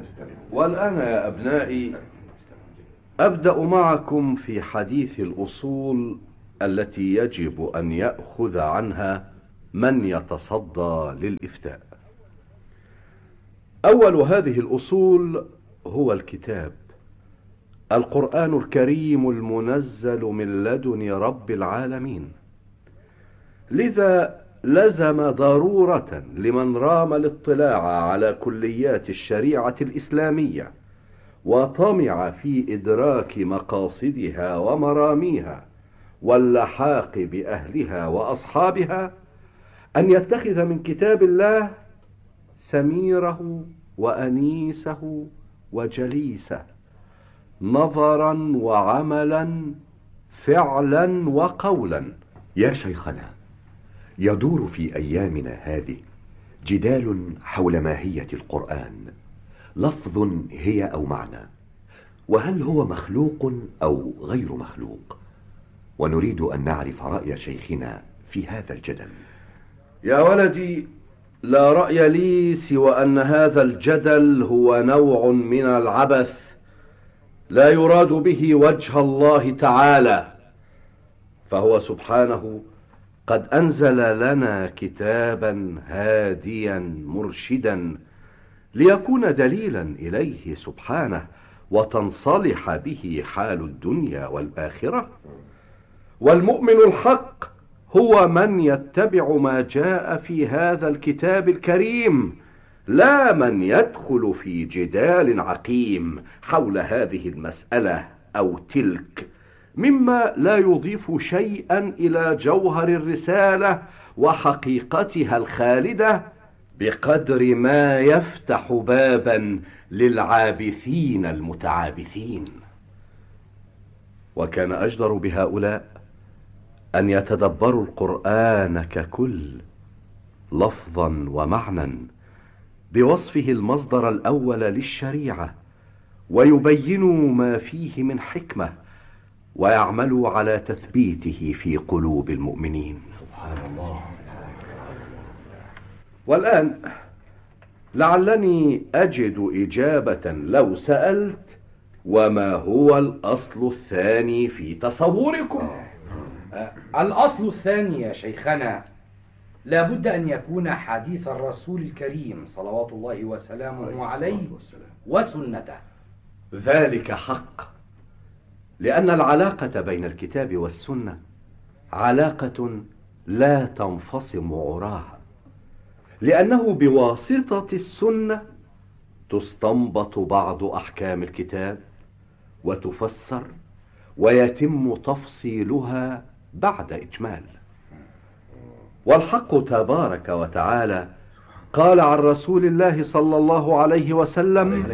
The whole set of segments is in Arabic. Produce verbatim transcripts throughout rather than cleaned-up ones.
والآن يا أبنائي أبدأ معكم في حديث الأصول التي يجب أن يأخذ عنها من يتصدى للإفتاء. أول هذه الأصول هو الكتاب، القرآن الكريم المنزل من لدن رب العالمين. لذا لزم ضرورة لمن رام الاطلاع على كليات الشريعة الإسلامية وطمع في إدراك مقاصدها ومراميها واللحاق بأهلها وأصحابها أن يتخذ من كتاب الله سميره وأنيسه وجليسه، نظرا وعملا، فعلا وقولا. يا شيخنا، يدور في أيامنا هذه جدال حول ماهية القرآن، لفظ هي أو معنى، وهل هو مخلوق أو غير مخلوق، ونريد أن نعرف رأي شيخنا في هذا الجدل. يا ولدي، لا رأي لي سوى أن هذا الجدل هو نوع من العبث لا يراد به وجه الله تعالى، فهو سبحانه قد أنزل لنا كتابا هاديا مرشدا ليكون دليلا إليه سبحانه وتنصلح به حال الدنيا والآخرة. والمؤمن الحق هو من يتبع ما جاء في هذا الكتاب الكريم، لا من يدخل في جدال عقيم حول هذه المسألة أو تلك، مما لا يضيف شيئا إلى جوهر الرسالة وحقيقتها الخالدة، بقدر ما يفتح بابا للعابثين المتعابثين. وكان أجدر بهؤلاء أن يتدبروا القرآن ككل لفظا ومعنى بوصفه المصدر الأول للشريعة، ويبينوا ما فيه من حكمة، ويعملوا على تثبيته في قلوب المؤمنين. سبحان الله. والآن لعلني أجد إجابة لو سألت: وما هو الأصل الثاني في تصوركم؟ الأصل الثاني يا شيخنا لا بد أن يكون حديث الرسول الكريم صلوات الله وسلامه عليه وسنته. ذلك حق، لأن العلاقة بين الكتاب والسنة علاقة لا تنفصم عراها، لأنه بواسطة السنة تستنبط بعض أحكام الكتاب وتفسر ويتم تفصيلها بعد إجمال. والحق تبارك وتعالى قال عن رسول الله صلى الله عليه وسلم: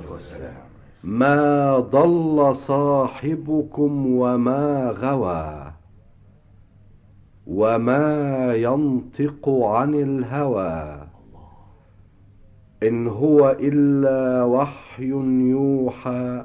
ما ضل صاحبكم وما غوى وما ينطق عن الهوى إن هو إلا وحي يوحى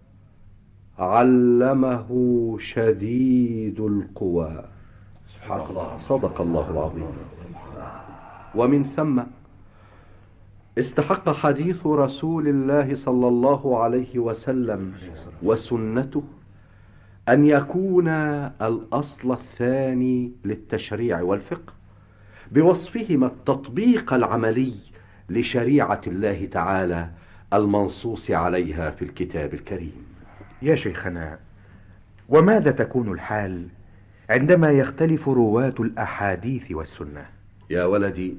علمه شديد القوى. سبحان الله، صدق الله العظيم. ومن ثم استحق حديث رسول الله صلى الله عليه وسلم وسنته أن يكون الأصل الثاني للتشريع والفقه، بوصفهما التطبيق العملي لشريعة الله تعالى المنصوص عليها في الكتاب الكريم. يا شيخنا، وماذا تكون الحال عندما يختلف رواة الأحاديث والسنة؟ يا ولدي،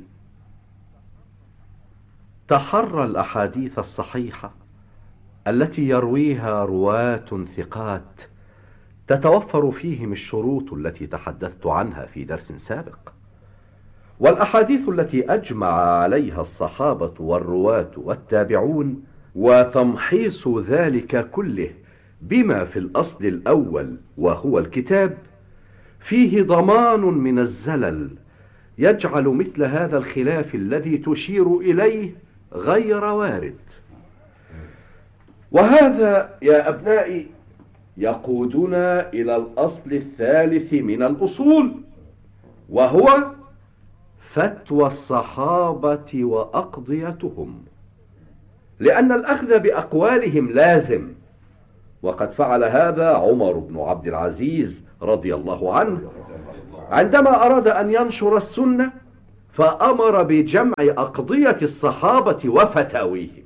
تحرى الأحاديث الصحيحة التي يرويها رواة ثقات تتوفر فيهم الشروط التي تحدثت عنها في درس سابق، والأحاديث التي أجمع عليها الصحابة والرواة والتابعون، وتمحيص ذلك كله بما في الأصل الأول وهو الكتاب، فيه ضمان من الزلل يجعل مثل هذا الخلاف الذي تشير إليه غير وارد. وهذا يا أبنائي يقودنا إلى الأصل الثالث من الأصول، وهو فتوى الصحابة وأقضيتهم. لأن الأخذ بأقوالهم لازم، وقد فعل هذا عمر بن عبد العزيز رضي الله عنه عندما أراد أن ينشر السنة، فأمر بجمع أقضية الصحابة وفتاويهم.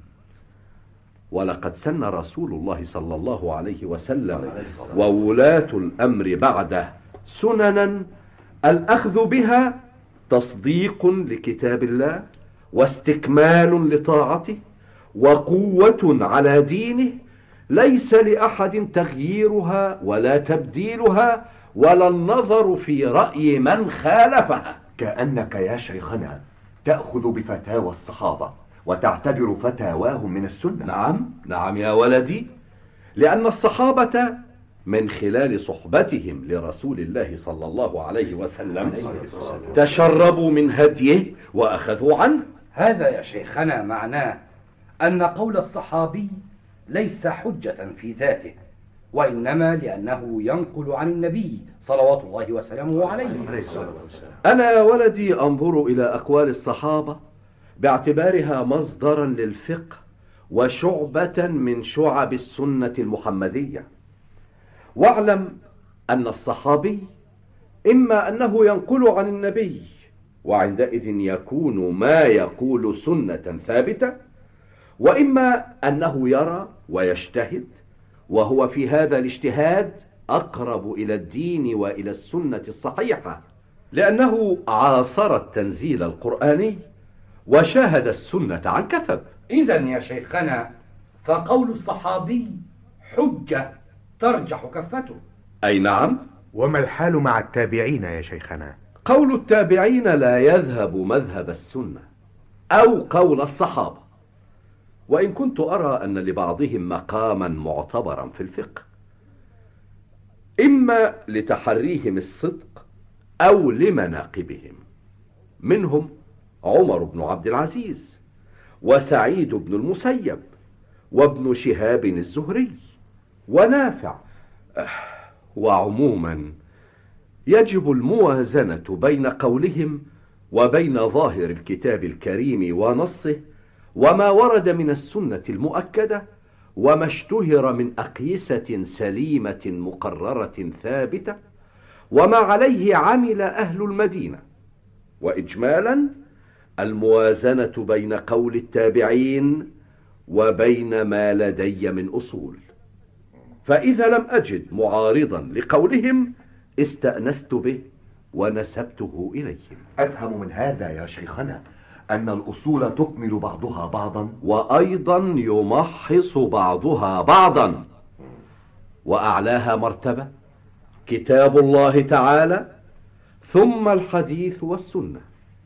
ولقد سن رسول الله صلى الله عليه وسلم وولاة الأمر بعده سننا الأخذ بها تصديق لكتاب الله، واستكمال لطاعته، وقوة على دينه، ليس لأحد تغييرها ولا تبديلها ولا النظر في رأي من خالفها. كأنك يا شيخنا تأخذ بفتاوى الصحابة وتعتبر فتاواهم من السنة. نعم نعم يا ولدي، لأن الصحابة من خلال صحبتهم لرسول الله صلى الله عليه وسلم تشربوا من هديه وأخذوا عنه. هذا يا شيخنا معناه أن قول الصحابي ليس حجة في ذاته، وإنما لأنه ينقل عن النبي صلوات الله وسلامه عليه. أنا يا ولدي أنظر إلى أقوال الصحابة باعتبارها مصدرا للفقه وشعبة من شعب السنة المحمدية. واعلم أن الصحابي إما أنه ينقل عن النبي، وعندئذ يكون ما يقول سنة ثابتة، وإما أنه يرى ويجتهد، وهو في هذا الاجتهاد أقرب إلى الدين وإلى السنة الصحيحة، لأنه عاصر التنزيل القرآني وشاهد السنة عن كثب. إذن يا شيخنا فقول الصحابي حجة ترجح كفته. أي نعم. وما الحال مع التابعين يا شيخنا؟ قول التابعين لا يذهب مذهب السنة أو قول الصحابة، وإن كنت أرى أن لبعضهم مقاما معتبرا في الفقه، إما لتحريهم الصدق أو لمناقبهم. منهم عمر بن عبد العزيز، وسعيد بن المسيب، وابن شهاب الزهري، ونافع. وعموما يجب الموازنة بين قولهم وبين ظاهر الكتاب الكريم ونصه، وما ورد من السنة المؤكدة، وما اشتهر من أقيسة سليمة مقررة ثابتة، وما عليه عمل أهل المدينة. وإجمالا الموازنة بين قول التابعين وبين ما لدي من أصول، فإذا لم أجد معارضا لقولهم استأنست به ونسبته إليهم. أفهم من هذا يا شيخنا أن الأصول تكمل بعضها بعضا، وأيضا يمحص بعضها بعضا، وأعلاها مرتبة كتاب الله تعالى، ثم الحديث والسنة.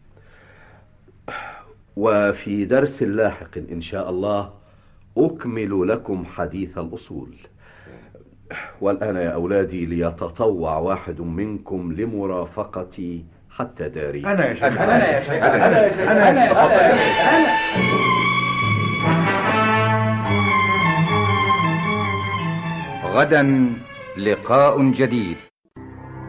وفي درس لاحق إن شاء الله أكمل لكم حديث الأصول. والآن يا أولادي ليتطوع واحد منكم لمرافقتي حتى داري. أنا يا شيخ. أنا يا شيخ. أنا يا شيخ. أنا يا شيخ. غدا لقاء جديد.